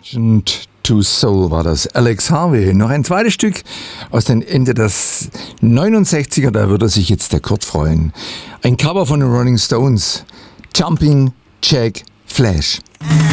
Legend to Soul war das. Alex Harvey. Noch ein zweites Stück aus den Ende des 69er, da würde sich jetzt der Kurt freuen. Ein Cover von den Rolling Stones. Jumping Jack Flash.